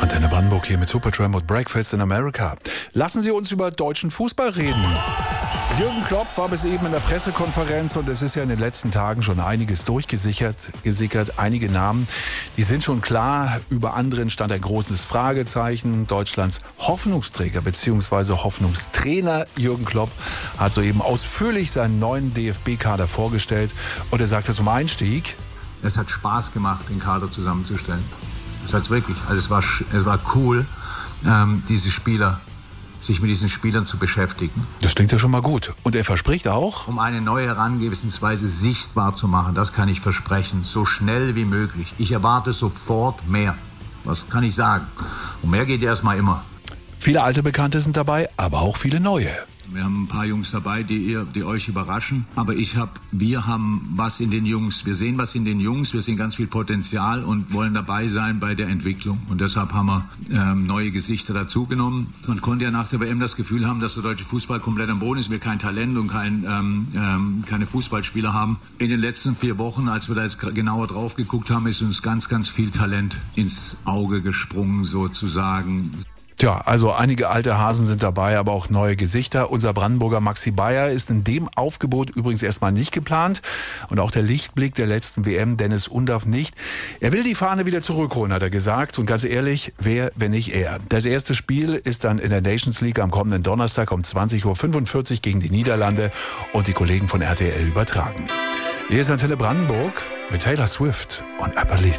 Antenne Brandenburg hier mit Supertramp und Breakfast in America. Lassen Sie uns über deutschen Fußball reden. Jürgen Klopp war bis eben in der Pressekonferenz und es ist ja in den letzten Tagen schon einiges durchgesickert. Einige Namen, die sind schon klar. Über anderen stand ein großes Fragezeichen. Deutschlands Hoffnungsträger bzw. Hoffnungstrainer Jürgen Klopp hat soeben ausführlich seinen neuen DFB-Kader vorgestellt. Und er sagte zum Einstieg: Es hat Spaß gemacht, den Kader zusammenzustellen. Das hat's wirklich. Also es war cool, sich mit diesen Spielern zu beschäftigen. Das klingt ja schon mal gut. Und er verspricht auch, um eine neue Herangehensweise sichtbar zu machen, das kann ich versprechen, so schnell wie möglich. Ich erwarte sofort mehr. Was kann ich sagen? Und mehr geht erstmal immer. Viele alte Bekannte sind dabei, aber auch viele neue. Wir haben ein paar Jungs dabei, die euch überraschen. Aber wir haben was in den Jungs. Wir sehen was in den Jungs. Wir sehen ganz viel Potenzial und wollen dabei sein bei der Entwicklung. Und deshalb haben wir neue Gesichter dazugenommen. Man konnte ja nach der WM das Gefühl haben, dass der deutsche Fußball komplett am Boden ist. Wir kein Talent und keine Fußballspieler haben. In den letzten 4 Wochen, als wir da jetzt genauer drauf geguckt haben, ist uns ganz, ganz viel Talent ins Auge gesprungen sozusagen. Tja, also einige alte Hasen sind dabei, aber auch neue Gesichter. Unser Brandenburger Maxi Bayer ist in dem Aufgebot übrigens erstmal nicht geplant. Und auch der Lichtblick der letzten WM, Dennis Undaff, nicht. Er will die Fahne wieder zurückholen, hat er gesagt. Und ganz ehrlich, wer, wenn nicht er? Das erste Spiel ist dann in der Nations League am kommenden Donnerstag um 20.45 Uhr gegen die Niederlande und die Kollegen von RTL übertragen. Hier ist Antenne Brandenburg mit Taylor Swift und Apple Leaf.